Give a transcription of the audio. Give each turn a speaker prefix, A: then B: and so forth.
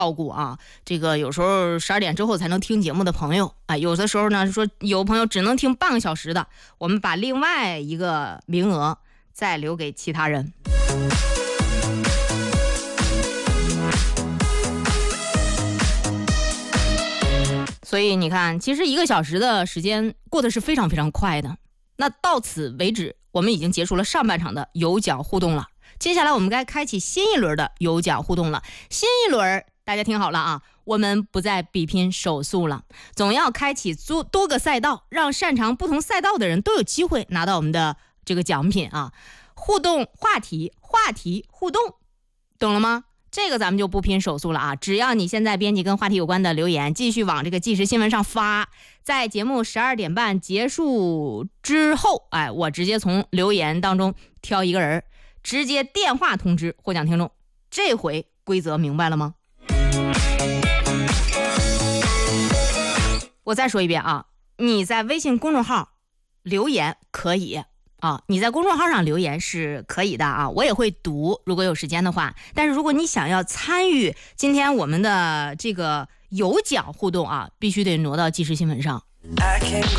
A: 照顾啊，这个有时候12点之后才能听节目的朋友啊，有的时候呢说有朋友只能听半个小时的，我们把另外一个名额再留给其他人。所以你看，其实1个小时的时间过得是非常非常快的。那到此为止，我们已经结束了上半场的有奖互动了。接下来我们该开启新一轮的有奖互动了。新一轮大家听好了啊，我们不再比拼手速了，总要开启多个赛道，让擅长不同赛道的人都有机会拿到我们的这个奖品啊。互动话题互动，懂了吗？这个咱们就不拼手速了啊！只要你现在编辑跟话题有关的留言，继续往这个即时新闻上发，在节目12点半结束之后，我直接从留言当中挑一个人，直接电话通知获奖听众。这回规则明白了吗？我再说一遍啊，你在微信公众号留言可以啊，你在公众号上留言是可以的啊，我也会读，如果有时间的话。但是如果你想要参与今天我们的这个有奖互动啊，必须得挪到即时新闻上。